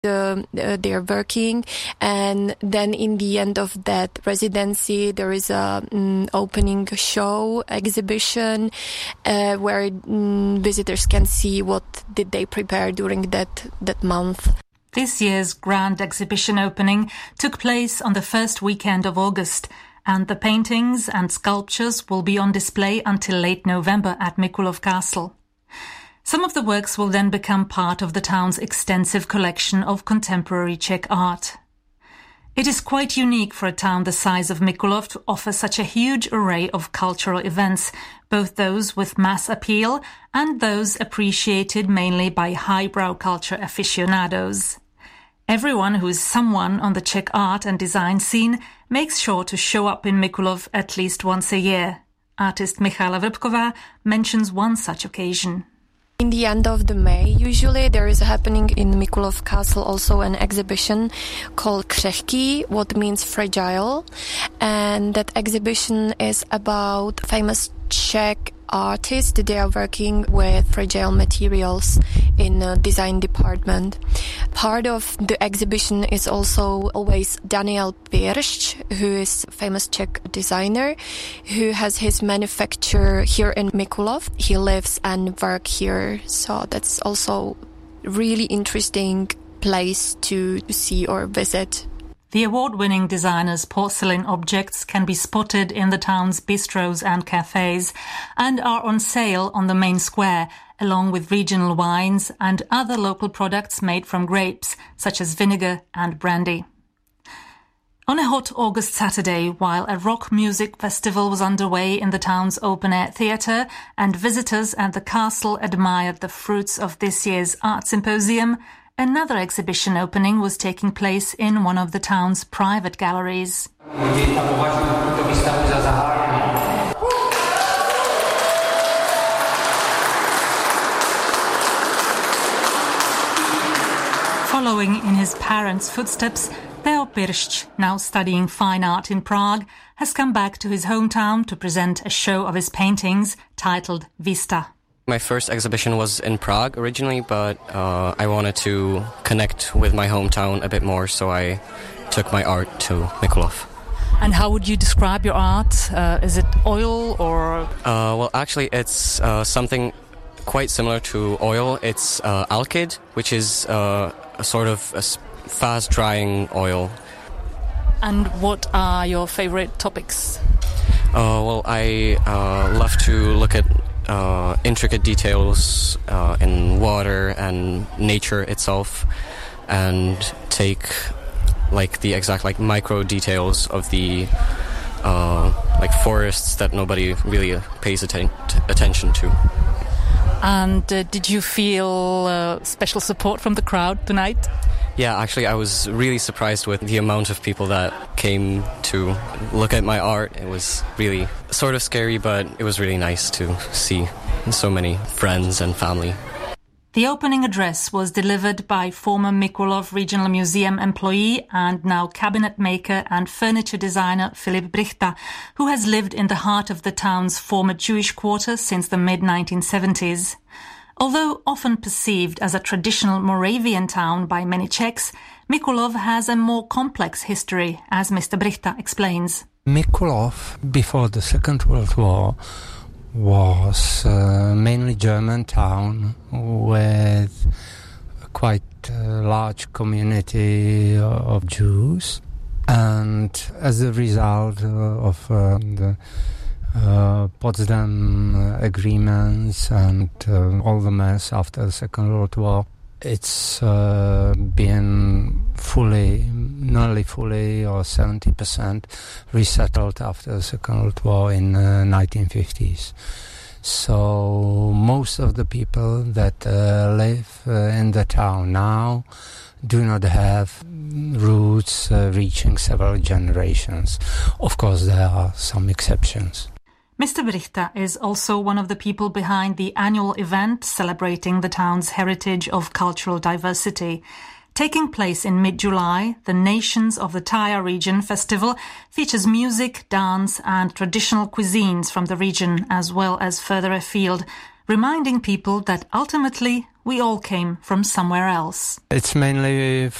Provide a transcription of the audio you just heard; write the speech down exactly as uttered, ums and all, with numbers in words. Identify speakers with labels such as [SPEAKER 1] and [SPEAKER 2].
[SPEAKER 1] Uh, uh, they're working, and then in the end of that residency there is a um, opening show exhibition uh, where um, visitors can see what did they prepare during that that month.
[SPEAKER 2] This year's grand exhibition opening took place on the first weekend of August, and the paintings and sculptures will be on display until late November at Mikulov Castle. Some of the works will then become part of the town's extensive collection of contemporary Czech art. It is quite unique for a town the size of Mikulov to offer such a huge array of cultural events, both those with mass appeal and those appreciated mainly by highbrow culture aficionados. Everyone who is someone on the Czech art and design scene makes sure to show up in Mikulov at least once a year. Artist Michala Vrbková mentions one such occasion.
[SPEAKER 1] In the end of the May, usually there is happening in Mikulov Castle also an exhibition called Křehký, what means fragile, and that exhibition is about famous Czech artists. They are working with fragile materials in the design department. Part of the exhibition is also always Daniel Piršť, who is a famous Czech designer, who has his manufacture here in Mikulov. He lives and works here, so that's also really interesting place to see or visit.
[SPEAKER 2] The award-winning designer's porcelain objects can be spotted in the town's bistros and cafes and are on sale on the main square, along with regional wines and other local products made from grapes, such as vinegar and brandy. On a hot August Saturday, while a rock music festival was underway in the town's open-air theatre and visitors at the castle admired the fruits of this year's art symposium, another exhibition opening was taking place in one of the town's private galleries. Following in his parents' footsteps, Theo Piršť, now studying fine art in Prague, has come back to his hometown to present a show of his paintings titled Vista.
[SPEAKER 3] My first exhibition was in Prague originally, but uh, I wanted to connect with my hometown a bit more, so I took my art to Mikulov.
[SPEAKER 2] And how would you describe your art? Uh, is it oil or...?
[SPEAKER 3] Uh, well, actually, it's uh, something quite similar to oil. It's uh, alkyd, which is uh, a sort of a fast-drying oil.
[SPEAKER 2] And what are your favorite topics?
[SPEAKER 3] Uh, well, I uh, love to look at Uh, intricate details uh, in water and nature itself, and take like the exact like micro details of the uh, like forests that nobody really pays atten- attention to.
[SPEAKER 2] And uh, did you feel uh, special support from the crowd tonight?
[SPEAKER 3] Yeah, actually, I was really surprised with the amount of people that came to look at my art. It was really sort of scary, but it was really nice to see so many friends and family.
[SPEAKER 2] The opening address was delivered by former Mikulov Regional Museum employee and now cabinet maker and furniture designer Filip Brychta, who has lived in the heart of the town's former Jewish quarter since the mid nineteen seventies. Although often perceived as a traditional Moravian town by many Czechs, Mikulov has a more complex history, as Mister Brychta explains.
[SPEAKER 4] Mikulov, before the Second World War, was a mainly German town with a quite a large community of Jews. And as a result of uh, the Uh, Potsdam agreements and uh, all the mess after the Second World War, it's uh, been fully, nearly fully or seventy percent resettled after the Second World War in the uh, nineteen fifties. So most of the people that uh, live uh, in the town now do not have roots uh, reaching several generations. Of course, there are some exceptions.
[SPEAKER 2] Mister Brychta is also one of the people behind the annual event celebrating the town's heritage of cultural diversity. Taking place in mid-July, the Nations of the Tyre region festival features music, dance and traditional cuisines from the region as well as further afield, reminding people that ultimately We all came from somewhere else.
[SPEAKER 4] It's mainly